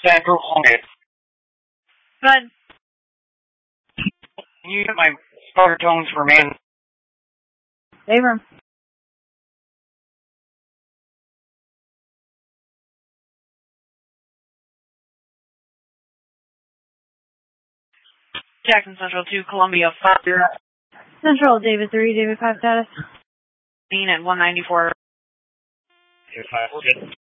Central Hornet. Good. Can you get my starter tones for man? Favor. Jackson Central 2, Columbia 5. Central, David 3, David 5 status. At 194. If I